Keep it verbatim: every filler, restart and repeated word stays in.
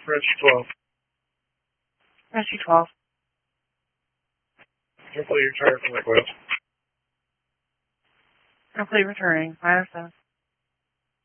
Rescue twelve. Rescue twelve. Hopefully you're tired from that quest. Complete returning. Minus seven.